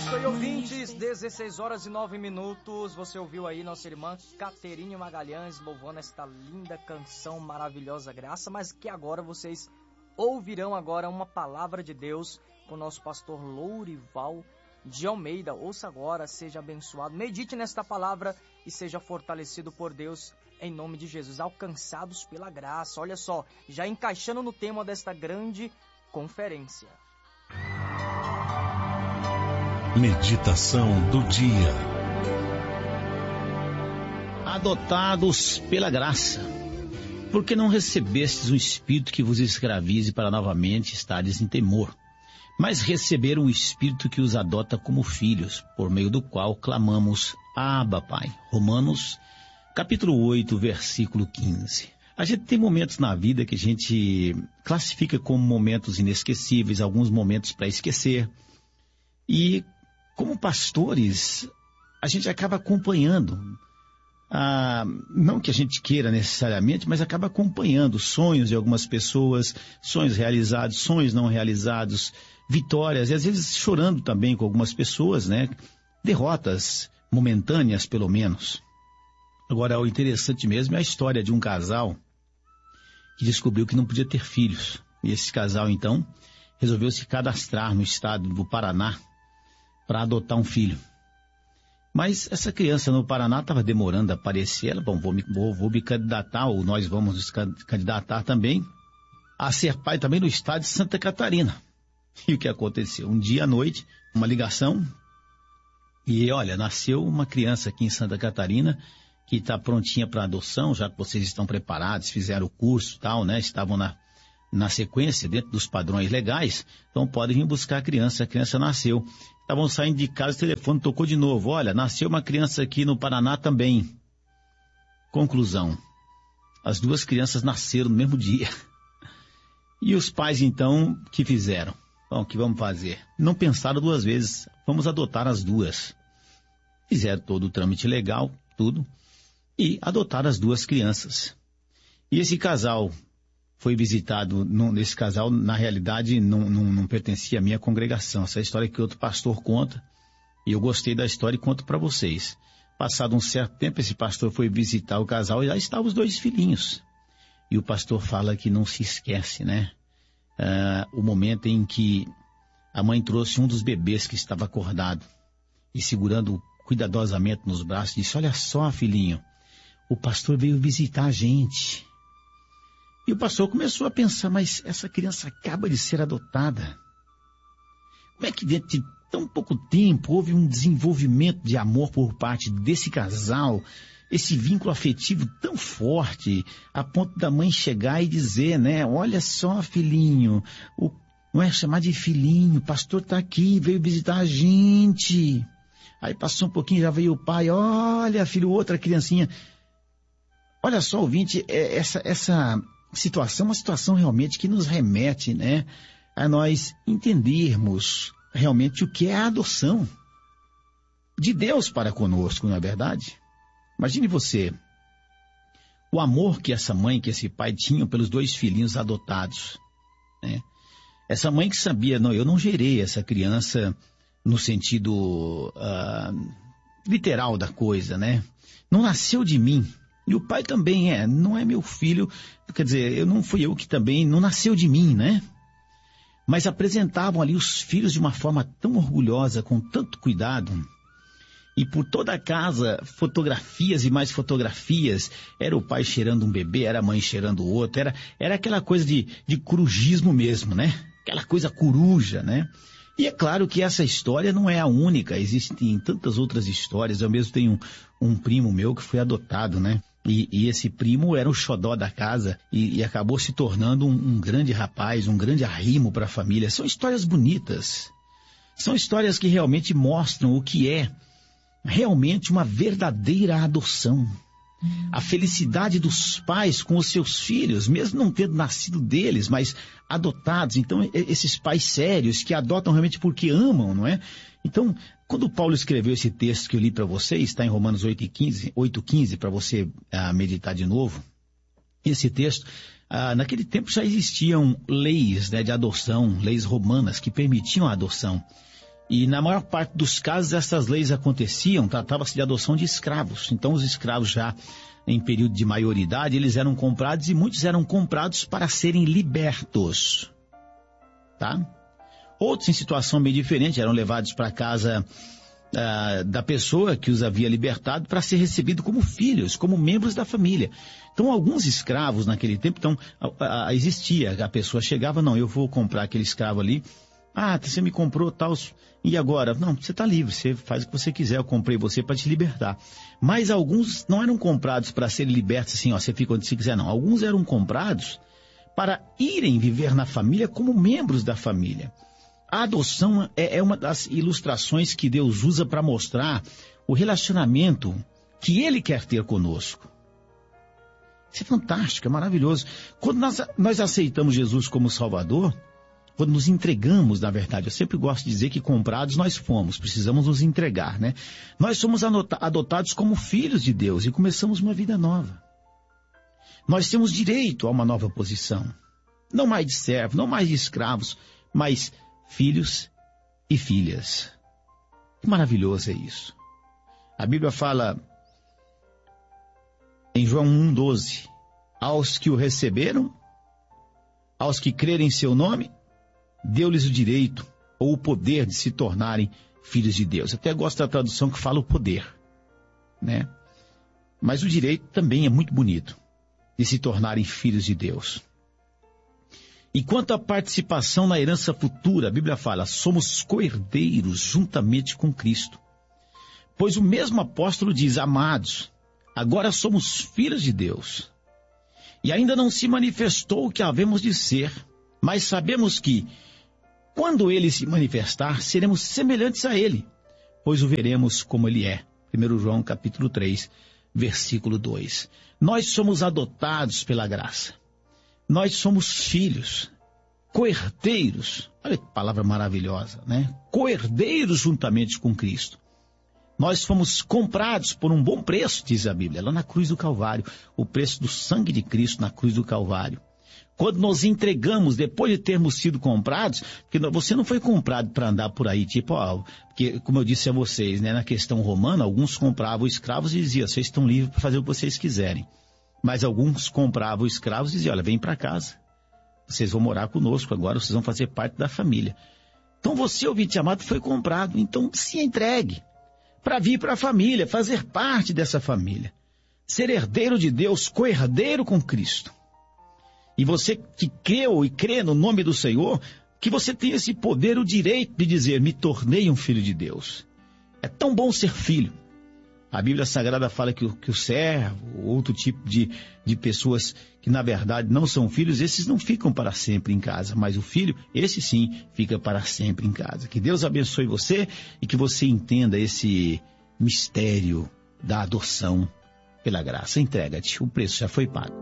Isso aí, ouvintes, 16 horas e 9 minutos. Você ouviu aí nossa irmã Caterine Magalhães louvando esta linda canção maravilhosa graça, mas que agora vocês ouvirão agora uma palavra de Deus com o nosso pastor Lourival de Almeida. Ouça agora, seja abençoado, medite nesta palavra e seja fortalecido por Deus em nome de Jesus, alcançados pela graça. Olha só, já encaixando no tema desta grande conferência. Meditação do dia. Adotados pela graça, porque não recebestes um espírito que vos escravize para novamente estares em temor, mas receberam um espírito que os adota como filhos, por meio do qual clamamos, Abba, Pai. Romanos, capítulo 8, versículo 15. A gente tem momentos na vida que a gente classifica como momentos inesquecíveis, alguns momentos para esquecer, e como pastores, a gente acaba acompanhando, não que a gente queira necessariamente, mas acaba acompanhando sonhos de algumas pessoas, sonhos realizados, sonhos não realizados, vitórias, e às vezes chorando também com algumas pessoas, né? Derrotas momentâneas, pelo menos. Agora, o interessante mesmo é a história de um casal que descobriu que não podia ter filhos. E esse casal, então, resolveu se cadastrar no estado do Paraná para adotar um filho. Mas essa criança no Paraná estava demorando a aparecer. Ela, bom, vou me candidatar, ou nós vamos nos candidatar também, a ser pai também no estado de Santa Catarina. E o que aconteceu? Um dia à noite, uma ligação, e olha, nasceu uma criança aqui em Santa Catarina que está prontinha para adoção, já que vocês estão preparados, fizeram o curso e tal, né? Estavam na sequência, dentro dos padrões legais, então podem vir buscar a criança nasceu. Estavam saindo de casa, o telefone tocou de novo, olha, nasceu uma criança aqui no Paraná também. Conclusão, as duas crianças nasceram no mesmo dia. E os pais, então, o que fizeram? Bom, o que vamos fazer? Não pensaram duas vezes, vamos adotar as duas. Fizeram todo o trâmite legal, tudo, e adotaram as duas crianças. E esse casal foi visitado, esse casal, na realidade, não pertencia à minha congregação. Essa é a história que outro pastor conta, e eu gostei da história e conto para vocês. Passado um certo tempo, esse pastor foi visitar o casal e lá estavam os dois filhinhos. E o pastor fala que não se esquece, né? O momento em que a mãe trouxe um dos bebês que estava acordado e segurando cuidadosamente nos braços, disse, olha só, filhinho, o pastor veio visitar a gente. E o pastor começou a pensar, mas essa criança acaba de ser adotada. Como é que dentro de tão pouco tempo houve um desenvolvimento de amor por parte desse casal, esse vínculo afetivo tão forte, a ponto da mãe chegar e dizer, né, olha só, filhinho, não é chamar de filhinho, o pastor está aqui, veio visitar a gente. Aí passou um pouquinho, já veio o pai, olha, filho, outra criancinha. Olha só, ouvinte, essa situação, uma situação realmente que nos remete, né, a nós entendermos realmente o que é a adoção de Deus para conosco, não é verdade? Imagine você, o amor que essa mãe, que esse pai tinham pelos dois filhinhos adotados, né? Essa mãe que sabia, não, eu não gerei essa criança no sentido literal da coisa, né? Não nasceu de mim. E o pai também não é meu filho, quer dizer, não fui eu que também, não nasceu de mim, né? Mas apresentavam ali os filhos de uma forma tão orgulhosa, com tanto cuidado. E por toda a casa, fotografias e mais fotografias, era o pai cheirando um bebê, era a mãe cheirando o outro, era aquela coisa de corujismo mesmo, né? Aquela coisa coruja, né? E é claro que essa história não é a única, existem tantas outras histórias. Eu mesmo tenho um primo meu que foi adotado, né? E esse primo era o xodó da casa e acabou se tornando um grande rapaz, um grande arrimo para a família. São histórias bonitas, são histórias que realmente mostram o que é realmente uma verdadeira adoção. A felicidade dos pais com os seus filhos, mesmo não tendo nascido deles, mas adotados. Então, esses pais sérios que adotam realmente porque amam, não é? Então, quando Paulo escreveu esse texto que eu li para vocês, está em Romanos 8:15, para você meditar de novo, esse texto, naquele tempo já existiam leis, né, de adoção, leis romanas que permitiam a adoção. E na maior parte dos casos essas leis aconteciam, tratava-se de adoção de escravos. Então os escravos já em período de maioridade, eles eram comprados e muitos eram comprados para serem libertos. Tá? Outros em situação bem diferente eram levados para a casa da pessoa que os havia libertado para ser recebido como filhos, como membros da família. Então alguns escravos naquele tempo, existia, a pessoa chegava, não, eu vou comprar aquele escravo ali, você me comprou tal, e agora? Não, você está livre, você faz o que você quiser, eu comprei você para te libertar. Mas alguns não eram comprados para serem libertos assim, você fica onde você quiser, não. Alguns eram comprados para irem viver na família como membros da família. A adoção é uma das ilustrações que Deus usa para mostrar o relacionamento que Ele quer ter conosco. Isso é fantástico, é maravilhoso. Quando nós aceitamos Jesus como Salvador, quando nos entregamos, na verdade, eu sempre gosto de dizer que comprados nós fomos, precisamos nos entregar, né? Nós somos adotados como filhos de Deus e começamos uma vida nova. Nós temos direito a uma nova posição. Não mais de servos, não mais de escravos, mas filhos e filhas. Que maravilhoso é isso. A Bíblia fala em João 1,12, aos que o receberam, aos que crerem em seu nome, deu-lhes o direito ou o poder de se tornarem filhos de Deus. Eu até gosto da tradução que fala o poder, né? Mas o direito também é muito bonito, de se tornarem filhos de Deus. E quanto à participação na herança futura, a Bíblia fala, somos co-herdeiros juntamente com Cristo. Pois o mesmo apóstolo diz, amados, agora somos filhos de Deus. E ainda não se manifestou o que havemos de ser, mas sabemos que, quando Ele se manifestar, seremos semelhantes a Ele, pois o veremos como Ele é. 1 João capítulo 3, versículo 2. Nós somos adotados pela graça. Nós somos filhos, co-herdeiros, olha que palavra maravilhosa, né? Co-herdeiros juntamente com Cristo. Nós fomos comprados por um bom preço, diz a Bíblia, lá na cruz do Calvário, o preço do sangue de Cristo na cruz do Calvário. Quando nos entregamos, depois de termos sido comprados, porque você não foi comprado para andar por aí, porque, como eu disse a vocês, né, na questão romana, alguns compravam escravos e diziam, vocês estão livres para fazer o que vocês quiserem. Mas alguns compravam escravos e diziam, olha, vem para casa, vocês vão morar conosco agora, vocês vão fazer parte da família. Então você, ouvinte amado, foi comprado, então se entregue para vir para a família, fazer parte dessa família, ser herdeiro de Deus, co-herdeiro com Cristo. E você que creu e crê no nome do Senhor, que você tenha esse poder, o direito de dizer, me tornei um filho de Deus. É tão bom ser filho. A Bíblia Sagrada fala que o servo, outro tipo de pessoas que na verdade não são filhos, esses não ficam para sempre em casa, mas o filho, esse sim, fica para sempre em casa. Que Deus abençoe você e que você entenda esse mistério da adoção pela graça. Entrega-te, o preço já foi pago.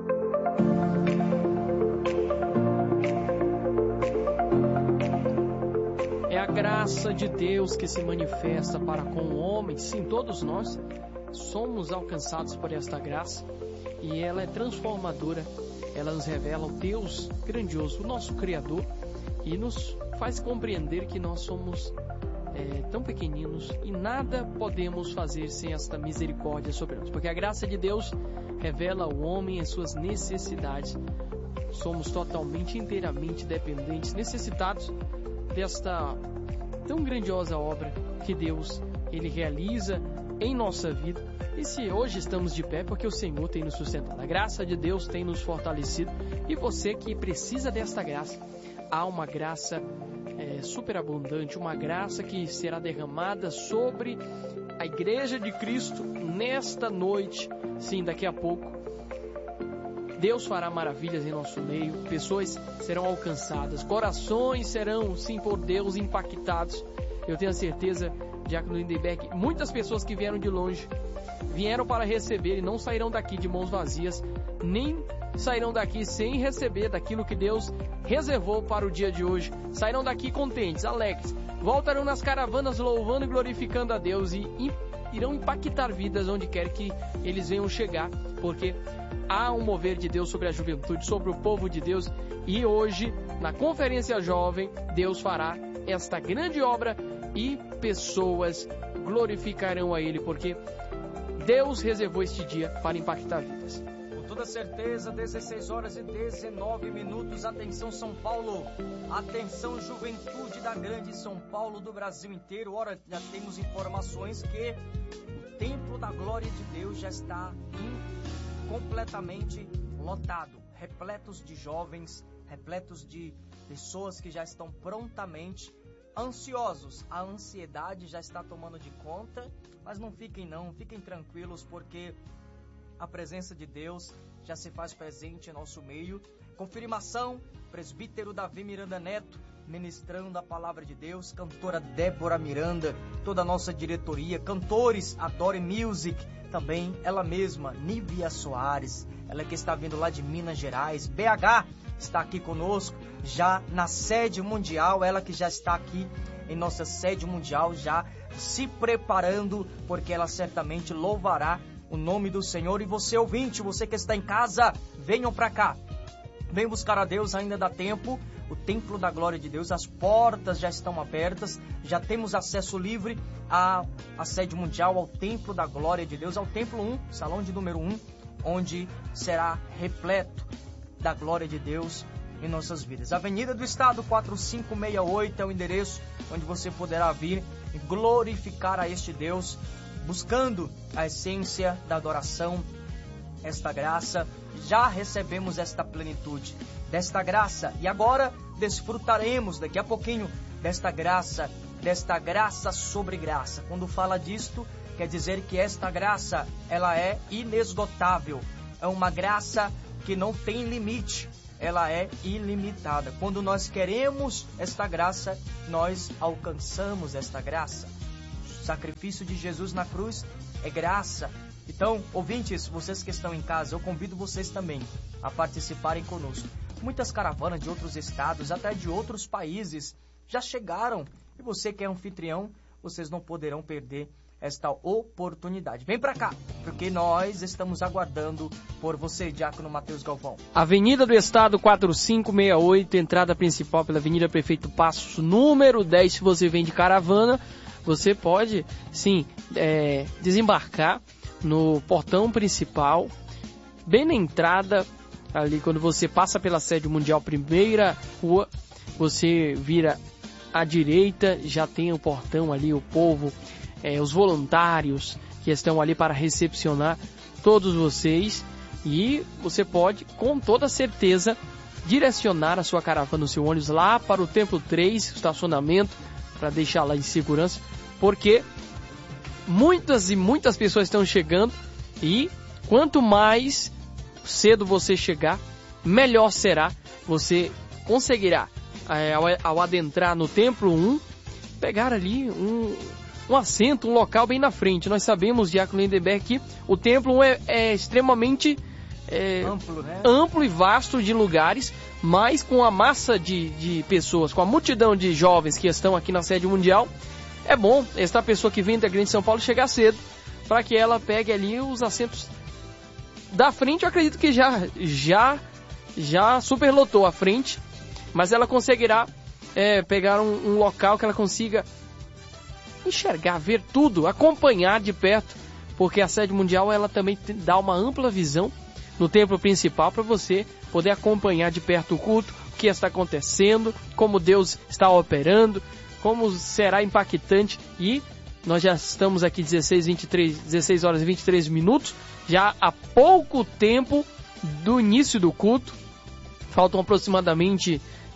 A graça de Deus que se manifesta para com o homem, sim, todos nós somos alcançados por esta graça e ela é transformadora, ela nos revela o Deus grandioso, o nosso Criador, e nos faz compreender que nós somos tão pequeninos e nada podemos fazer sem esta misericórdia sobre nós, porque a graça de Deus revela ao homem as suas necessidades. Somos totalmente, inteiramente dependentes, necessitados desta tão grandiosa obra que Deus, Ele realiza em nossa vida. E se hoje estamos de pé, porque o Senhor tem nos sustentado, a graça de Deus tem nos fortalecido, e você que precisa desta graça, há uma graça superabundante, uma graça que será derramada sobre a Igreja de Cristo nesta noite, sim, daqui a pouco. Deus fará maravilhas em nosso meio, pessoas serão alcançadas, corações serão, sim, por Deus impactados. Eu tenho a certeza, Diácono Lindenberg, muitas pessoas que vieram de longe, vieram para receber e não sairão daqui de mãos vazias, nem sairão daqui sem receber daquilo que Deus reservou para o dia de hoje. Sairão daqui contentes, alegres, voltarão nas caravanas louvando e glorificando a Deus e irão impactar vidas onde quer que eles venham chegar, porque há um mover de Deus sobre a juventude, sobre o povo de Deus, e hoje, na Conferência Jovem, Deus fará esta grande obra e pessoas glorificarão a Ele, porque Deus reservou este dia para impactar vidas. Com toda certeza, 16 horas e 19 minutos. Atenção, São Paulo. Atenção, juventude da grande São Paulo, do Brasil inteiro. Ora, já temos informações que o Templo da Glória de Deus já está completamente lotado. Repletos de jovens, repletos de pessoas que já estão prontamente ansiosos. A ansiedade já está tomando de conta, mas não fiquem tranquilos, porque a presença de Deus já se faz presente em nosso meio. Confirmação, presbítero Davi Miranda Neto, ministrando a palavra de Deus, cantora Débora Miranda, toda a nossa diretoria, cantores Adore Music, também ela mesma, Nívia Soares, ela que está vindo lá de Minas Gerais, BH, está aqui conosco, já na sede mundial, ela que já está aqui em nossa sede mundial, já se preparando, porque ela certamente louvará o nome do Senhor. E você, ouvinte, você que está em casa, venham para cá, vem buscar a Deus, ainda dá tempo. O Templo da Glória de Deus, as portas já estão abertas, já temos acesso livre à sede mundial, ao Templo da Glória de Deus, ao Templo 1, salão de número 1, onde será repleto da glória de Deus em nossas vidas. Avenida do Estado 4568 é o endereço onde você poderá vir e glorificar a este Deus, buscando a essência da adoração, esta graça. Já recebemos esta plenitude desta graça e agora desfrutaremos daqui a pouquinho desta graça sobre graça. Quando fala disto, quer dizer que esta graça, ela é inesgotável, é uma graça que não tem limite, ela é ilimitada. Quando nós queremos esta graça, nós alcançamos esta graça. O sacrifício de Jesus na cruz é graça. Então, ouvintes, vocês que estão em casa, eu convido vocês também a participarem conosco. Muitas caravanas de outros estados, até de outros países, já chegaram. E você que é anfitrião, vocês não poderão perder esta oportunidade. Vem pra cá, porque nós estamos aguardando por você, Diácono Matheus Galvão. Avenida do Estado 4568, entrada principal pela Avenida Prefeito Passos, número 10. Se você vem de caravana, você pode, sim, desembarcar no portão principal, bem na entrada, ali quando você passa pela sede mundial, primeira rua, você vira à direita, já tem o portão ali, o povo, os voluntários que estão ali para recepcionar todos vocês, e você pode, com toda certeza, direcionar a sua caravana, o seu ônibus lá para o Templo 3, estacionamento, para deixar lá em segurança, porque muitas e muitas pessoas estão chegando, e quanto mais cedo você chegar, melhor será. Você conseguirá, ao adentrar no Templo 1, pegar ali um assento, um local bem na frente. Nós sabemos, Diácono Lindenberg, que o Templo 1 é extremamente amplo, né? Amplo e vasto de lugares, mas com a massa de pessoas, com a multidão de jovens que estão aqui na sede mundial, é bom esta pessoa que vem da Grande São Paulo chegar cedo, para que ela pegue ali os assentos da frente. Eu acredito que já superlotou a frente, mas ela conseguirá pegar um local que ela consiga enxergar, ver tudo, acompanhar de perto, porque a sede mundial ela também dá uma ampla visão no templo principal para você poder acompanhar de perto o culto, o que está acontecendo, como Deus está operando, como será impactante. E nós já estamos aqui 16 horas e 23 minutos, já há pouco tempo do início do culto. Faltam aproximadamente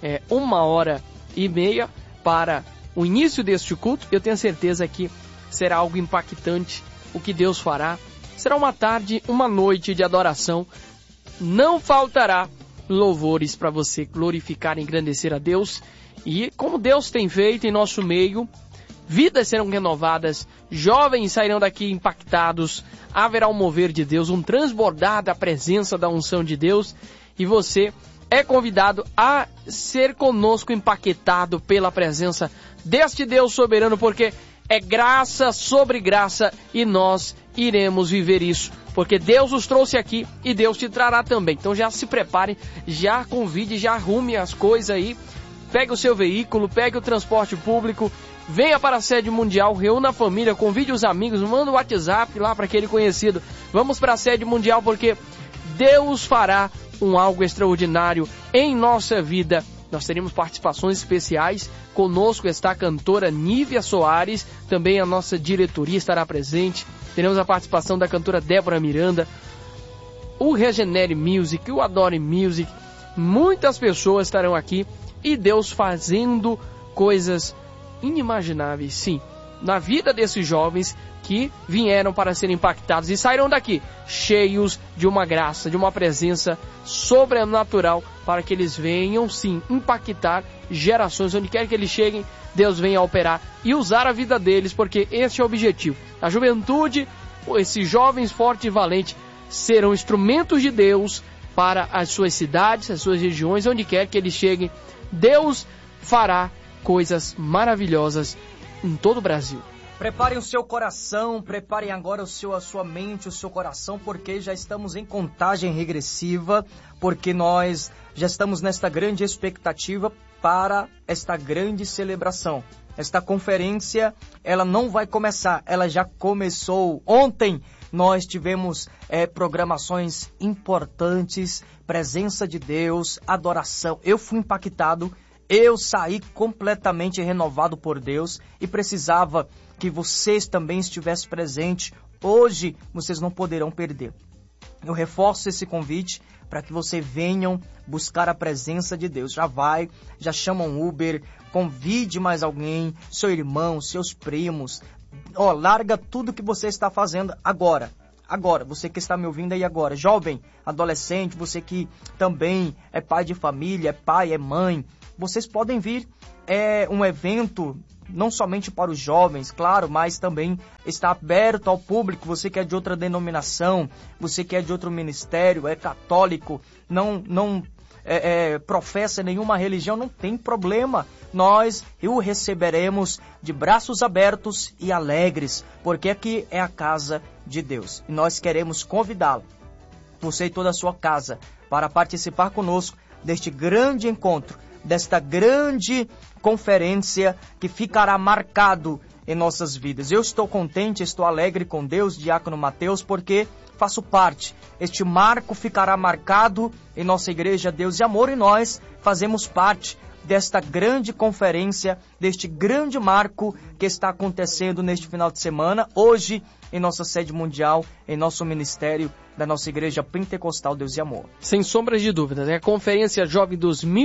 1h30 para o início deste culto. Eu tenho certeza que será algo impactante o que Deus fará. Será uma tarde, uma noite de adoração. Não faltará louvores para você glorificar e engrandecer a Deus. E como Deus tem feito em nosso meio, vidas serão renovadas, jovens sairão daqui impactados, haverá um mover de Deus, um transbordar da presença da unção de Deus, e você é convidado a ser conosco impactado pela presença deste Deus soberano, porque é graça sobre graça e nós iremos viver isso, porque Deus os trouxe aqui e Deus te trará também. Então já se prepare, já convide, já arrume as coisas aí, pegue o seu veículo, pegue o transporte público, venha para a sede mundial, reúna a família, convide os amigos, manda o WhatsApp lá para aquele conhecido. Vamos para a sede mundial porque Deus fará algo extraordinário em nossa vida. Nós teremos participações especiais. Conosco está a cantora Nívia Soares, também a nossa diretoria estará presente. Teremos a participação da cantora Débora Miranda, o Regenere Music, o Adore Music. Muitas pessoas estarão aqui e Deus fazendo coisas inimagináveis, sim, na vida desses jovens que vieram para serem impactados e saíram daqui cheios de uma graça, de uma presença sobrenatural, para que eles venham, sim, impactar gerações. Onde quer que eles cheguem, Deus venha operar e usar a vida deles, porque esse é o objetivo. A juventude, esses jovens fortes e valentes, serão instrumentos de Deus para as suas cidades, as suas regiões, onde quer que eles cheguem. Deus fará coisas maravilhosas em todo o Brasil. Preparem o seu coração, preparem agora a sua mente, o seu coração, porque já estamos em contagem regressiva, porque nós já estamos nesta grande expectativa para esta grande celebração. Esta conferência, ela não vai começar, ela já começou. Ontem nós tivemos programações importantes, presença de Deus, adoração. Eu fui impactado, eu saí completamente renovado por Deus e precisava que vocês também estivessem presentes. Hoje vocês não poderão perder. Eu reforço esse convite para que vocês venham buscar a presença de Deus. Já chama um Uber, convide mais alguém, seu irmão, seus primos. Larga tudo que você está fazendo agora. Agora, você que está me ouvindo aí agora, jovem, adolescente, você que também é pai de família, é pai, é mãe, vocês podem vir. É um evento não somente para os jovens, claro, mas também está aberto ao público. Você que é de outra denominação, você que é de outro ministério, é católico, não professa nenhuma religião, não tem problema. Nós o receberemos de braços abertos e alegres, porque aqui é a casa de Deus. E nós queremos convidá-lo, você e toda a sua casa, para participar conosco deste grande encontro, desta grande conferência que ficará marcado em nossas vidas. Eu estou contente, estou alegre com Deus, Diácono Mateus, porque faço parte. Este marco ficará marcado em nossa igreja Deus e Amor, e nós fazemos parte desta grande conferência, deste grande marco que está acontecendo neste final de semana, hoje em nossa sede mundial, em nosso ministério da nossa igreja pentecostal Deus e Amor. Sem sombras de dúvidas, é a Conferência Jovem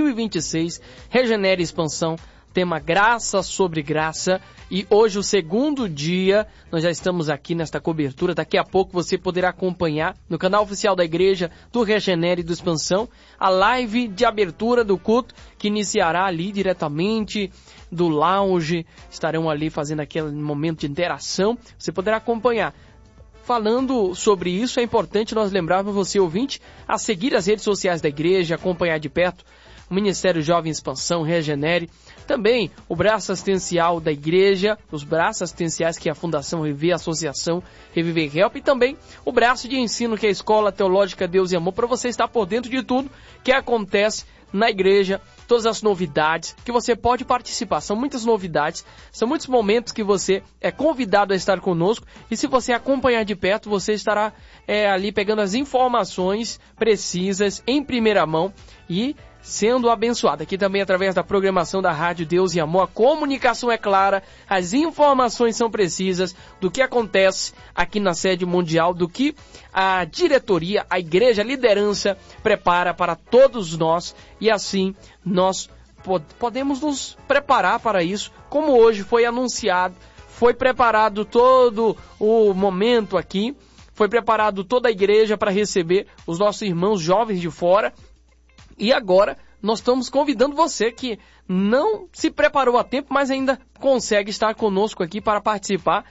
2026, Regenere Expansão, tema Graça sobre Graça, e hoje o segundo dia, nós já estamos aqui nesta cobertura. Daqui a pouco você poderá acompanhar no canal oficial da igreja do Regenere e do Expansão a live de abertura do culto, que iniciará ali diretamente do lounge. Estarão ali fazendo aquele momento de interação, você poderá acompanhar. Falando sobre isso, é importante nós lembrarmos você, ouvinte, a seguir as redes sociais da igreja, acompanhar de perto o Ministério Jovem Expansão, Regenere, também o braço assistencial da igreja, os braços assistenciais que é a Fundação Reviver, a Associação Reviver Help, e também o braço de ensino que é a Escola Teológica Deus e Amor, para você estar por dentro de tudo que acontece na igreja, todas as novidades que você pode participar. São muitas novidades, são muitos momentos que você é convidado a estar conosco, e se você acompanhar de perto, você estará ali pegando as informações precisas em primeira mão e sendo abençoado. Aqui também através da programação da Rádio Deus e Amor, a comunicação é clara, as informações são precisas do que acontece aqui na sede mundial, do que a diretoria, a igreja, a liderança prepara para todos nós, e assim nós podemos nos preparar para isso, como hoje foi anunciado, foi preparado todo o momento aqui, foi preparado toda a igreja para receber os nossos irmãos jovens de fora. E agora nós estamos convidando você que não se preparou a tempo, mas ainda consegue estar conosco aqui para participar.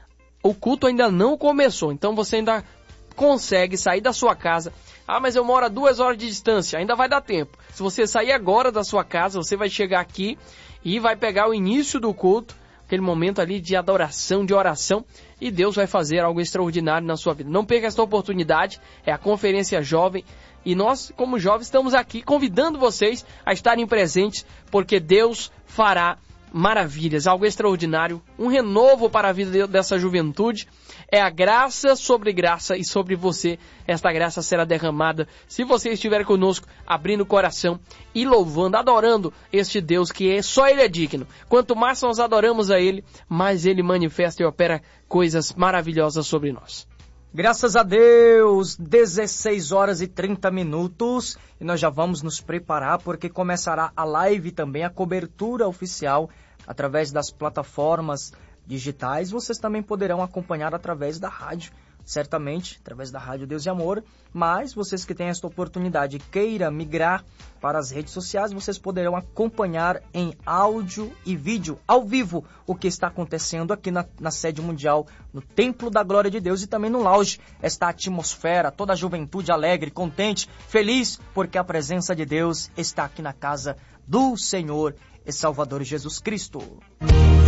O culto ainda não começou, então você ainda consegue sair da sua casa. Mas eu moro a 2 horas de distância, ainda vai dar tempo. Se você sair agora da sua casa, você vai chegar aqui e vai pegar o início do culto, aquele momento ali de adoração, de oração, e Deus vai fazer algo extraordinário na sua vida. Não perca essa oportunidade, é a Conferência Jovem E nós, como jovens, estamos aqui convidando vocês a estarem presentes, porque Deus fará maravilhas, algo extraordinário, um renovo para a vida dessa juventude. É a graça sobre graça, e sobre você esta graça será derramada se você estiver conosco, abrindo o coração e louvando, adorando este Deus que só Ele é digno. Quanto mais nós adoramos a Ele, mais Ele manifesta e opera coisas maravilhosas sobre nós. Graças a Deus, 16 horas e 30 minutos, e nós já vamos nos preparar porque começará a live também, a cobertura oficial através das plataformas digitais. Vocês também poderão acompanhar através da rádio, certamente, através da Rádio Deus e Amor, mas vocês que têm esta oportunidade e queira migrar para as redes sociais, vocês poderão acompanhar em áudio e vídeo, ao vivo, o que está acontecendo aqui na sede mundial, no Templo da Glória de Deus, e também no lounge, esta atmosfera, toda a juventude alegre, contente, feliz, porque a presença de Deus está aqui na casa do Senhor e Salvador Jesus Cristo.